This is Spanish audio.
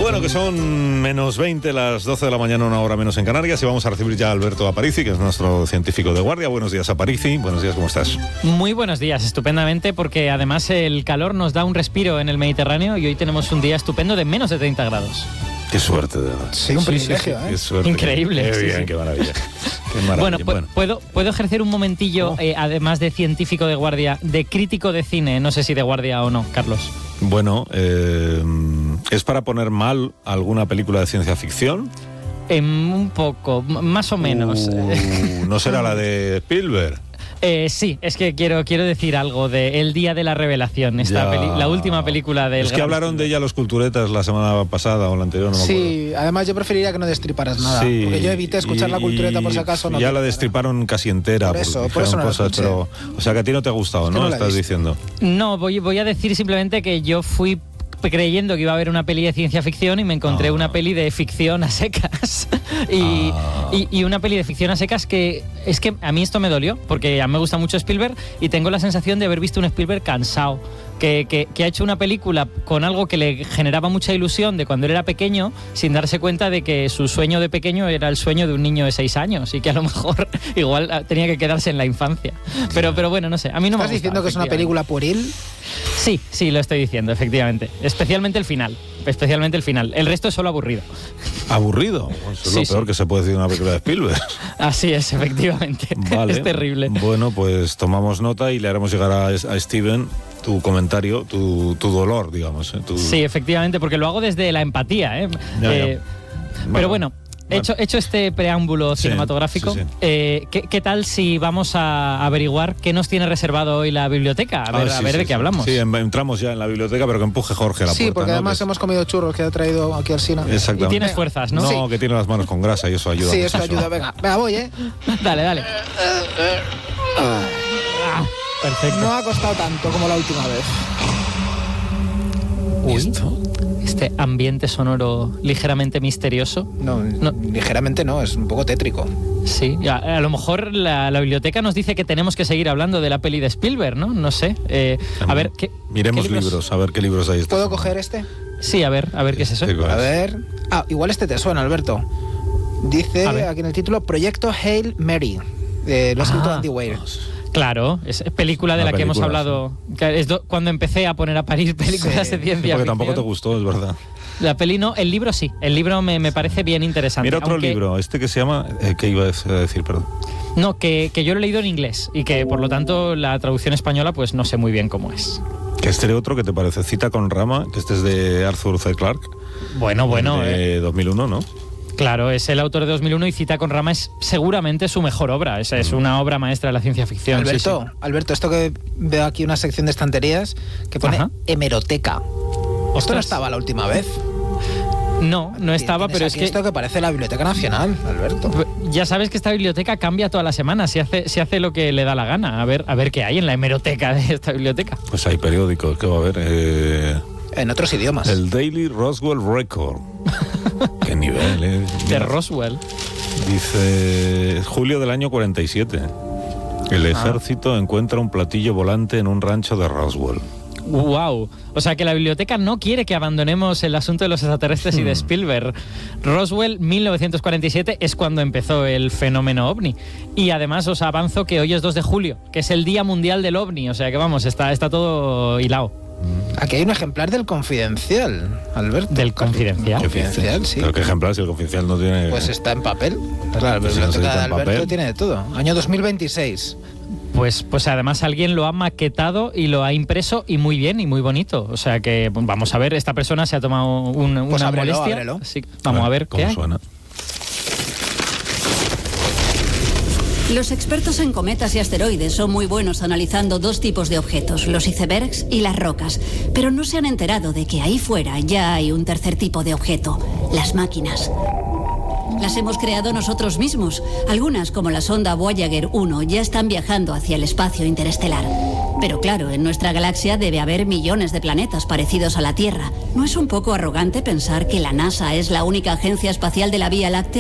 Bueno, que son menos 20, las 12 de la mañana, una hora menos en Canarias, y vamos a recibir ya a Alberto Aparici, que es nuestro científico de guardia. Buenos días, Aparici. Buenos días, ¿cómo estás? Muy buenos días, estupendamente, porque además el calor nos da un respiro en el Mediterráneo y hoy tenemos un día estupendo de menos de 30 grados. Qué suerte, de verdad. Sí, un privilegio, Qué suerte. Increíble. Qué bien, sí. qué maravilla. Qué maravilla. Bueno, ¿puedo ejercer un momentillo, además de científico de guardia, de crítico de cine? No sé si de guardia o no, Carlos. Bueno, ¿es para poner mal alguna película de ciencia ficción? Un poco, más o menos. ¿No será la de Spielberg? Sí, es que quiero decir algo de El Día de la Revelación, la última película del... Es que hablaron de ella los culturetas la semana pasada o la anterior, no me acuerdo. Sí, además yo preferiría que no destriparas nada, sí, porque yo evité escuchar la cultureta por si acaso. No ya la destriparon casi entera, por eso no cosas, pero, o sea que a ti no te ha gustado, ¿no? Estás diciendo. No, voy a decir simplemente que yo fui creyendo que iba a haber una peli de ciencia ficción y me encontré una peli de ficción a secas y una peli de ficción a secas que es que a mí esto me dolió porque a mí me gusta mucho Spielberg y tengo la sensación de haber visto un Spielberg cansado que ha hecho una película con algo que le generaba mucha ilusión de cuando él era pequeño sin darse cuenta de que su sueño de pequeño era el sueño de un niño de 6 años y que a lo mejor igual tenía que quedarse en la infancia, pero bueno, no sé, a mí no me gusta. ¿Estás diciendo que es una película pueril? Sí, lo estoy diciendo, efectivamente. Especialmente el final. El resto es solo aburrido. ¿Aburrido? Eso es lo peor que se puede decir de una película de Spielberg. Así es, efectivamente. Vale. Es terrible. Bueno, pues tomamos nota y le haremos llegar a Steven tu comentario, tu dolor, digamos. Sí, efectivamente, porque lo hago desde la empatía. Ya. Pero bueno. Hecho este preámbulo cinematográfico, sí. ¿Qué tal si vamos a averiguar qué nos tiene reservado hoy la biblioteca? A ver de qué hablamos. Sí, entramos ya en la biblioteca, pero que empuje Jorge a la puerta. Sí, porque además hemos comido churros que ha traído aquí Alsina. Exactamente. Y tienes fuerzas, ¿no? No, Sí. que tiene las manos con grasa y eso ayuda. Sí, eso ayuda. Venga, voy, Dale. Perfecto. No ha costado tanto como la última vez. Uy, este ambiente sonoro ligeramente misterioso. No, ligeramente no, es un poco tétrico. Sí, a lo mejor la biblioteca nos dice que tenemos que seguir hablando de la peli de Spielberg, ¿no? No sé. A ver, miremos ¿qué libros, a ver qué libros hay. ¿Puedo coger este? Sí, a ver qué es eso. A ver. Igual este te suena, Alberto. Dice aquí en el título Proyecto Hail Mary. Lo ha escrito Andy Weir. Claro, es película de la que hemos hablado. Sí. Es cuando empecé a poner a parir películas de ciencia ficción. Porque tampoco te gustó, es verdad. La peli no, el libro sí. El libro me parece bien interesante. Mira otro libro, este que se llama... ¿Qué iba a decir, perdón? No, que yo lo he leído en inglés y que por lo tanto la traducción española pues no sé muy bien cómo es. ¿Que este otro que te parece? Cita con Rama, que este es de Arthur C. Clarke. Bueno. De 2001, ¿no? Claro, es el autor de 2001 y Cita con Rama es seguramente su mejor obra. Esa es una obra maestra de la ciencia ficción. Alberto, esto que veo aquí una sección de estanterías que pone hemeroteca. Esto no estaba la última vez. No estaba, pero es que... Esto que parece la Biblioteca Nacional, Alberto. Ya sabes que esta biblioteca cambia toda la semana, se hace lo que le da la gana. A ver qué hay en la hemeroteca de esta biblioteca. Pues hay periódicos, ¿qué va a haber? En otros idiomas. El Daily Roswell Record. ¿Qué nivel, De Roswell. Dice, julio del año 47. El ejército encuentra un platillo volante en un rancho de Roswell. ¡Wow! O sea que la biblioteca no quiere que abandonemos el asunto de los extraterrestres y de Spielberg. Roswell, 1947, es cuando empezó el fenómeno ovni. Y además os avanzo que hoy es 2 de julio, que es el Día Mundial del OVNI. O sea que vamos, está todo hilado. Aquí hay un ejemplar del Confidencial, Alberto. ¿Del Confidencial? Confidencial, sí. ¿Pero qué ejemplar si el Confidencial no tiene...? Pues está en papel. Claro, la biblioteca de Alberto tiene de todo. Año 2026. Pues además alguien lo ha maquetado y lo ha impreso y muy bien y muy bonito. O sea que vamos a ver, esta persona se ha tomado una molestia. Ábrelo. Sí, vamos a ver cómo suena. Los expertos en cometas y asteroides son muy buenos analizando 2 tipos de objetos, los icebergs y las rocas, pero no se han enterado de que ahí fuera ya hay un tercer tipo de objeto, las máquinas. Las hemos creado nosotros mismos. Algunas, como la sonda Voyager 1, ya están viajando hacia el espacio interestelar. Pero claro, en nuestra galaxia debe haber millones de planetas parecidos a la Tierra. ¿No es un poco arrogante pensar que la NASA es la única agencia espacial de la Vía Láctea?